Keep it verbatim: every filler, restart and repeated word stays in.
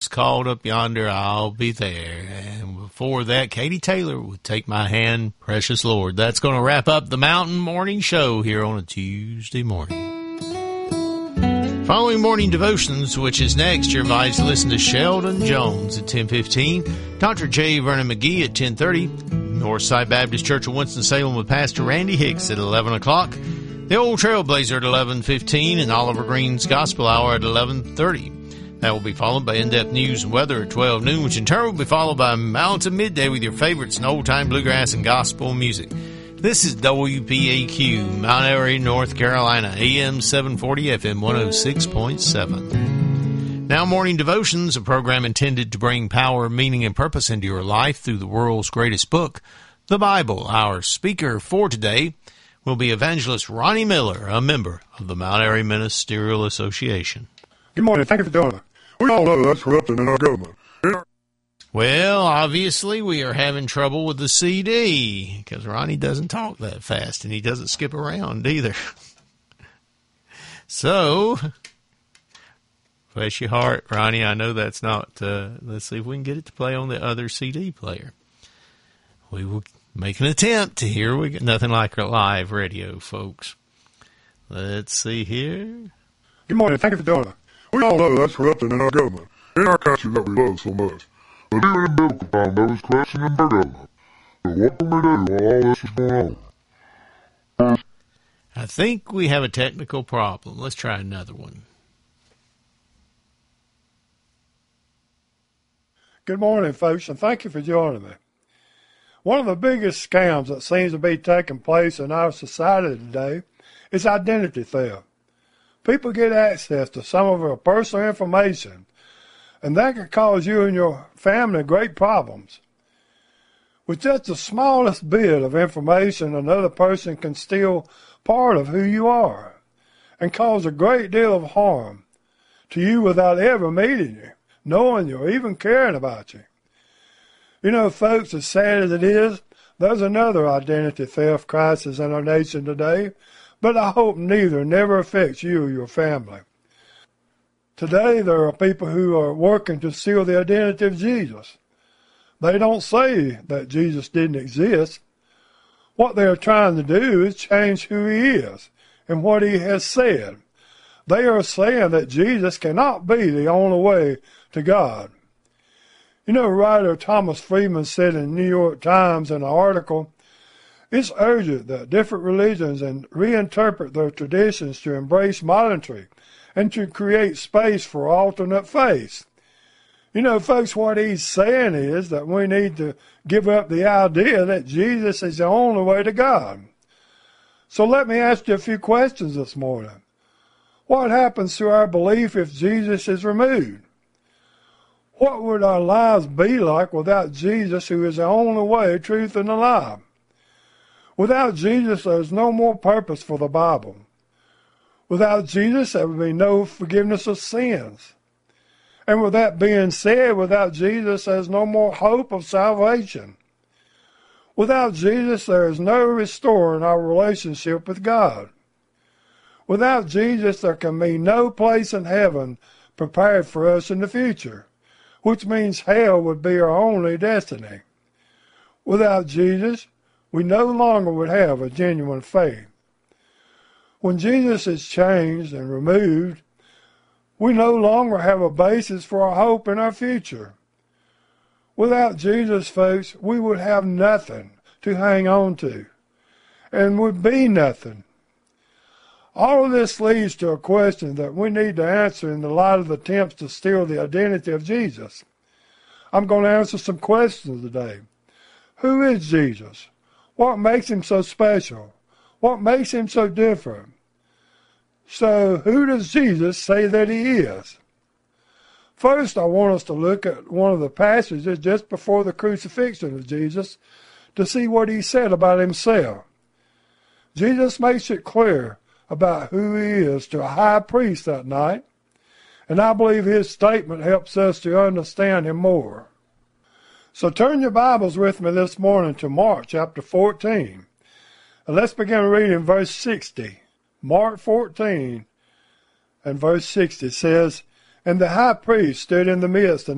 called Up Yonder, I'll Be There. And before that, Katie Taylor would Take My Hand, Precious Lord. That's going to wrap up the Mountain Morning Show here on a Tuesday morning. Following morning devotions, which is next, you're invited to listen to Sheldon Jones at ten fifteen, Doctor J. Vernon McGee at ten thirty, Northside Baptist Church of Winston-Salem with Pastor Randy Hicks at eleven o'clock, The Old Trailblazer at eleven fifteen, and Oliver Green's Gospel Hour at eleven thirty. That will be followed by in-depth news and weather at twelve noon, which in turn will be followed by Mountain Midday with your favorites in old-time bluegrass and gospel music. This is W P A Q, Mount Airy, North Carolina, A M seven forty, F M one oh six point seven. Now, Morning Devotions, a program intended to bring power, meaning, and purpose into your life through the world's greatest book, the Bible. Our speaker for today will be Evangelist Ronnie Miller, a member of the Mount Airy Ministerial Association. Good morning. Thank you for joining us. We all know that's corrupting in our government. Yeah. Well, obviously, we are having trouble with the C D because Ronnie doesn't talk that fast and he doesn't skip around either. So, bless your heart, Ronnie. I know that's not, uh, let's see if we can get it to play on the other C D player. We will make an attempt to hear. We get nothing like live radio, folks. Let's see here. Good morning. Thank you for joining us. We all know that's corrupting in our government, in our country that we love so much. But even in biblical time, there was corruption in their government. So what can we do while all this is going on? I think we have a technical problem. Let's try another one. Good morning, folks, and thank you for joining me. One of the biggest scams that seems to be taking place in our society today is identity theft. People get access to some of our personal information, and that can cause you and your family great problems. With just the smallest bit of information, another person can steal part of who you are and cause a great deal of harm to you without ever meeting you, knowing you, or even caring about you. You know, folks, as sad as it is, there's another identity theft crisis in our nation today, but I hope neither never affects you or your family. Today, there are people who are working to steal the identity of Jesus. They don't say that Jesus didn't exist. What they are trying to do is change who he is and what he has said. They are saying that Jesus cannot be the only way to God. You know, writer Thomas Friedman said in the New York Times in an article, "It's urgent that different religions and reinterpret their traditions to embrace modernity and to create space for alternate faiths." You know, folks, what he's saying is that we need to give up the idea that Jesus is the only way to God. So let me ask you a few questions this morning. What happens to our belief if Jesus is removed? What would our lives be like without Jesus, who is the only way, truth, and the life? Without Jesus, there's no more purpose for the Bible. Without Jesus, there would be no forgiveness of sins. And with that being said, without Jesus, there's no more hope of salvation. Without Jesus, there is no restoring our relationship with God. Without Jesus, there can be no place in heaven prepared for us in the future, which means hell would be our only destiny. Without Jesus, we no longer would have a genuine faith. When Jesus is changed and removed, we no longer have a basis for our hope in our future. Without Jesus, folks, we would have nothing to hang on to and would be nothing. All of this leads to a question that we need to answer in the light of the attempts to steal the identity of Jesus. I'm going to answer some questions today. Who is Jesus? What makes him so special? What makes him so different? So, who does Jesus say that he is? First, I want us to look at one of the passages just before the crucifixion of Jesus to see what he said about himself. Jesus makes it clear about who he is to a high priest that night, and I believe his statement helps us to understand him more. So turn your Bibles with me this morning to Mark chapter fourteen. And let's begin reading verse sixty. Mark fourteen and verse sixty says, "And the high priest stood in the midst and